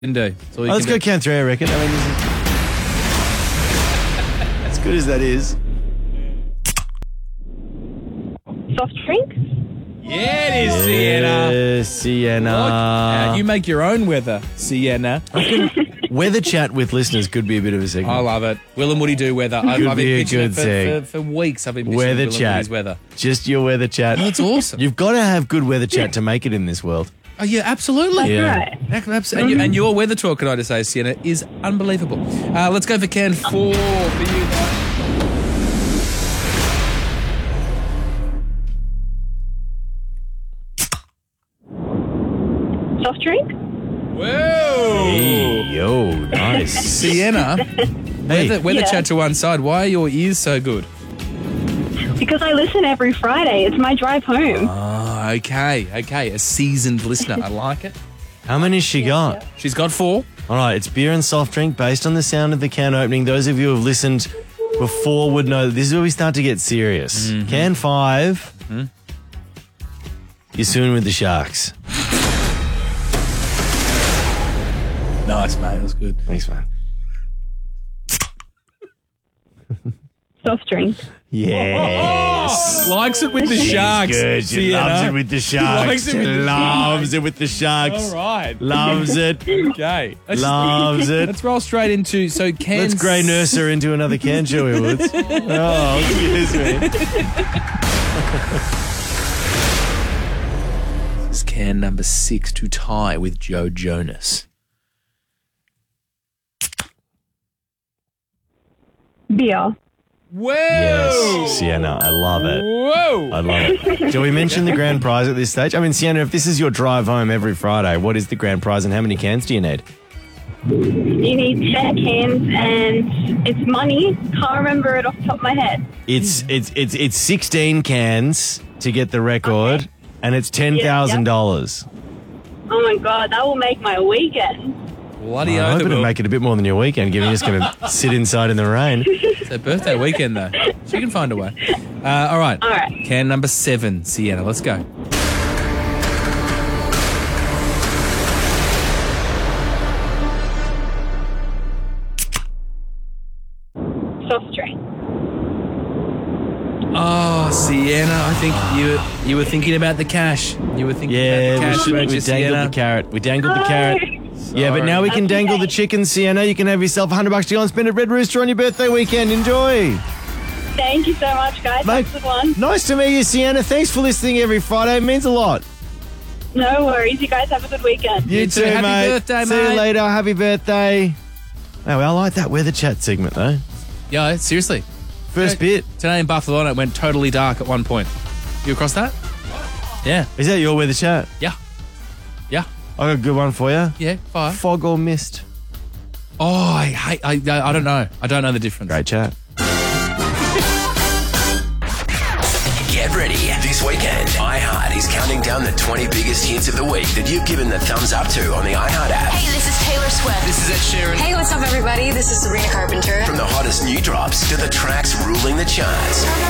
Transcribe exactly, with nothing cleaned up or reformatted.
can do. That's all you Oh, let's can go do. can three, I reckon. I mean, as good as that is. Soft drink? Yeah, it is, Sienna. Yes, Sienna. Uh, you make your own weather, Sienna. Weather chat with listeners could be a bit of a segment. I love it. Will and Woody do weather. I've, Could I've be been a pitching good it for, thing. for, for weeks. I've been pitching Weather Will and chat. Woody's weather. Just your weather chat. Oh, that's awesome. You've got to have good weather chat to make it in this world. Oh, yeah, absolutely. Yeah. Right. Ac- abs- And, you, and your weather talk, can I just say, Sienna, is unbelievable. Uh, let's go for can four for you, though. Soft drink? Whoa! Hey, yo, nice. Sienna, Hey. weather, weather Yeah. chat to one side. Why are your ears so good? Because I listen every Friday. It's my drive home. Oh, okay, okay. A seasoned listener. I like it. How many has she got? She's got four. All right, it's beer and soft drink based on the sound of the can opening. Those of you who have listened before would know that this is where we start to get serious. Mm-hmm. Can five. You're soon with the Sharks. Nice, mate. That was good. Thanks, man. Soft drink. Yes. Likes it with the Sharks. Good. She Sienna. loves it with the Sharks. likes it with the loves it with the Sharks. All right. Loves it. Okay. Let's, Loves it. let's roll straight into so can. Let's Grey Nurse her into another can, shall we, Woods? Oh, excuse me. This is can number six to tie with Joe Jonas. Beer. Whoa! Yes, Sienna, I love it. Whoa! I love it. Do we mention the grand prize at this stage? I mean, Sienna, if this is your drive home every Friday, what is the grand prize and how many cans do you need? You need ten cans and it's money. Can't remember it off the top of my head. It's it's it's it's sixteen cans to get the record, Okay. and it's ten thousand dollars. Oh my God, that will make my weekend. Bloody I oath hope it it'll will. make it a bit more than your weekend, given you're just going to sit inside in the rain. It's her birthday weekend, though. She can find a way. Uh, all right. All right. Can number seven, Sienna. Let's go. Soft drink. Oh, Sienna, I think you you were thinking about the cash. You were thinking Yeah, about the we, cash, should, weren't we you, dangled Sienna? the carrot. We dangled the No. carrot. Yeah, but now we can That's dangle okay. the chicken, Sienna. You can have yourself one hundred bucks to go and spend at Red Rooster on your birthday weekend. Enjoy. Thank you so much, guys. Mate. That's the one. Nice to meet you, Sienna. Thanks for listening every Friday. It means a lot. No worries. You guys have a good weekend. You, You too. Happy mate. birthday, See mate. you later. Happy birthday. Oh, well, I like that weather chat segment, though. Yeah, seriously. First bit. Today in Barcelona, it went totally dark at one point. You across that? Yeah. Is that your weather chat? Yeah. Yeah. I got a good one for you. Yeah. Fire. Fog or mist? Oh, I hate. I, I I don't know. I don't know the difference. Great chat. Get ready. This weekend, iHeart is counting down the twenty biggest hits of the week that you've given the thumbs up to on the iHeart app. Hey, this is Taylor Swift. This is Ed Sheeran. Hey, what's up, everybody? This is Sabrina Carpenter. From the hottest new drops to the tracks ruling the charts.